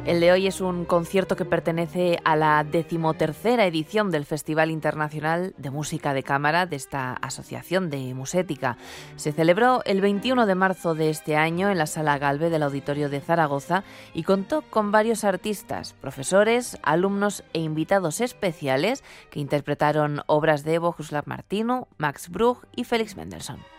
El de hoy es un concierto que pertenece a la 13ª edición del Festival Internacional de Música de Cámara de esta Asociación de Musética. Se celebró el 21 de marzo de este año en la Sala Galve del Auditorio de Zaragoza y contó con varios artistas, profesores, alumnos e invitados especiales que interpretaron obras de Bohuslav Martinu, Max Bruch y Félix Mendelssohn.